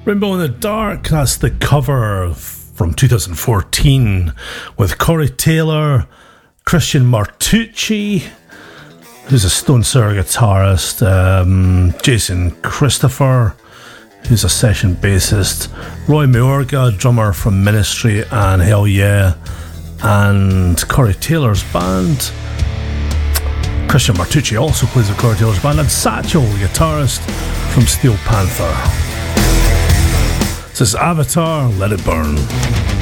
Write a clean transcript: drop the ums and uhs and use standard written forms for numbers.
Rainbow in the Dark, that's the cover from 2014 with Corey Taylor, Christian Martucci, who's a Stone Sour guitarist, Jason Christopher, who's a session bassist, Roy Mayorga, drummer from Ministry and Hell Yeah, and Corey Taylor's band. Christian Martucci also plays with Corey Taylor's band, and Satchel, guitarist from Steel Panther. This is Avatar, Let It Burn.